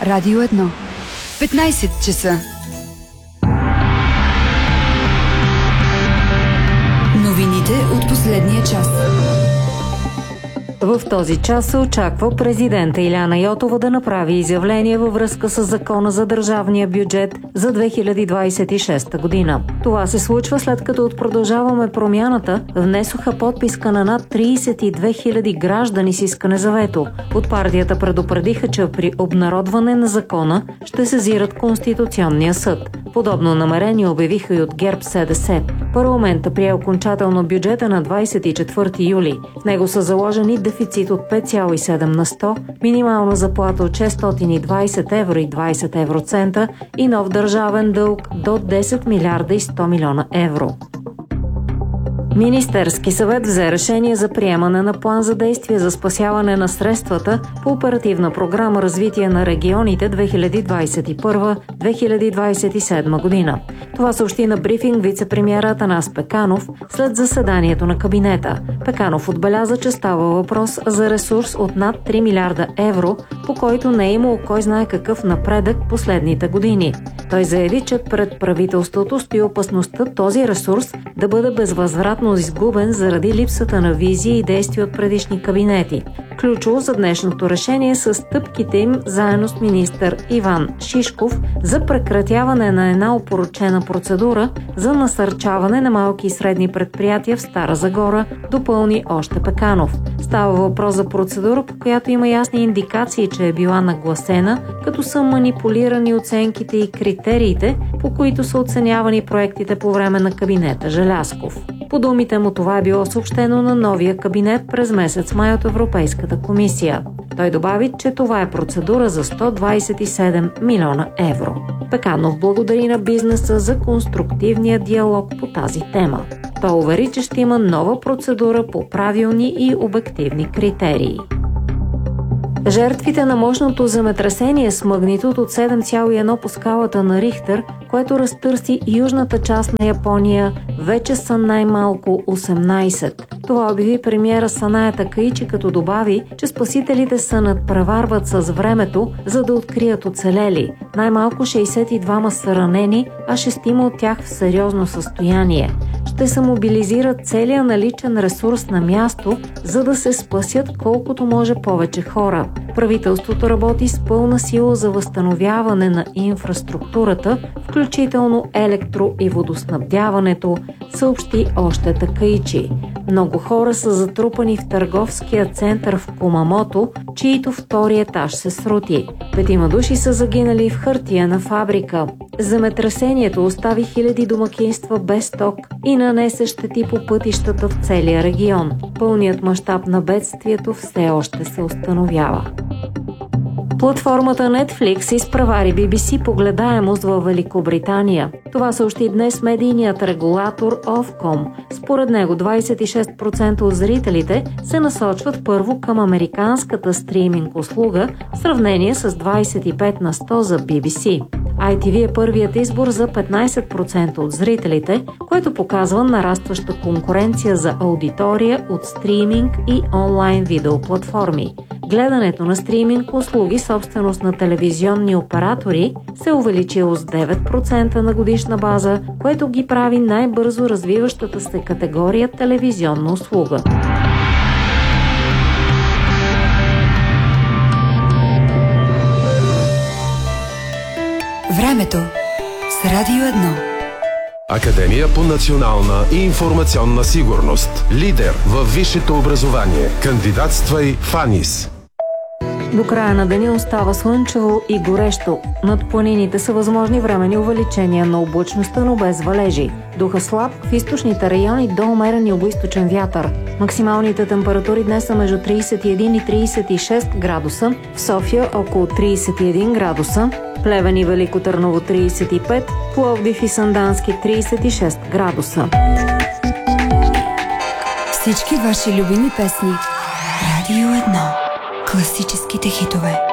Радио 1. 15 часа. Новините от последния час. В този час се очаква президента Иляна Йотова да направи изявление във връзка с закона за държавния бюджет за 2026 година. Това се случва след като от Продължаваме промяната внесоха подписка на над 32 000 граждани с искане за вето. От партията предупредиха, че при обнародване на закона ще сезират Конституционния съд. Подобно намерение обявиха и от ГЕРБ-СДС. Парламента прие окончателно бюджета на 24 юли. В него са заложени дефицит от 5,7 на 100, минимална заплата от 620 евро и 20 евроцента и нов държавен дълг до 10 милиарда и 100 милиона евро. Министерски съвет взе решение за приемане на план за действие за спасяване на средствата по оперативна програма Развитие на регионите 2021-2027 година. Това съобщи на брифинг вицепремиера Атанас Пеканов след заседанието на кабинета. Пеканов отбеляза, че става въпрос за ресурс от над 3 милиарда евро, по който не е имало кой знае какъв напредък последните години. Той заяви, че пред правителството стои опасността този ресурс да бъде безвъзвратно изгубен заради липсата на визия и действия от предишни кабинети. Ключово за днешното решение са стъпките им заедно с министър Иван Шишков за прекратяване на една опорочена процедура за насърчаване на малки и средни предприятия в Стара Загора, допълни още Пеканов. Става въпрос за процедура, по която има ясни индикации, че е била нагласена, като са манипулирани оценките и критериите, по които са оценявани проектите по време на кабинета Желязков. По думите му това е било съобщено на новия кабинет през месец май от Европейската комисия. Той добави, че това е процедура за 127 милиона евро. Пеканов благодари на бизнеса за конструктивния диалог по тази тема. Той увери, че ще има нова процедура по правилни и обективни критерии. Жертвите на мощното земетресение с магнитуд от 7,1 по скалата на Рихтер, което разтърси южната част на Япония, вече са най-малко 18. Това обяви премиера Саная Такаичи, като добави, че спасителите се надпреварват с времето, за да открият оцелели. Най-малко 62 са ранени, а 6 от тях в сериозно състояние. Ще се мобилизират целия наличен ресурс на място, за да се спасят колкото може повече хора. Правителството работи с пълна сила за възстановяване на инфраструктурата, включително електро- и водоснабдяването, съобщи още Такаичи. Много хора са затрупани в търговския център в Кумамото, чието втори етаж се срути. 5 души са загинали в хартиена фабрика. Земетресението остави хиляди домакинства без ток и нанесе щети по пътищата в целия регион. Пълният мащаб на бедствието все още се установява. Платформата Netflix изпревари BBC по гледаемост във Великобритания. Това съобщи днес медийният регулатор Ofcom. Според него 26% от зрителите се насочват първо към американската стриминг услуга в сравнение с 25% за BBC. ITV е първият избор за 15% от зрителите, което показва нарастваща конкуренция за аудитория от стриминг и онлайн видеоплатформи. Гледането на стриминг услуги, собственост на телевизионни оператори, се увеличило с 9% на годишна база, което ги прави най-бързо развиващата се категория телевизионна услуга. Времето с Радио 1. Академия по национална и информационна сигурност. Лидер във висшето образование. Кандидатствай в АНИС. До края на деня остава слънчево и горещо. Над планините са възможни временни увеличения на облачността, но без валежи. Духа слаб в източните райони до умерен югоизточен вятър. Максималните температури днес са между 31 и 36 градуса, в София около 31 градуса, Плевен и Велико Търново 35, Пловдив и Сандански 36 градуса. Всички ваши любими песни. Радио 1. Класическите хитове.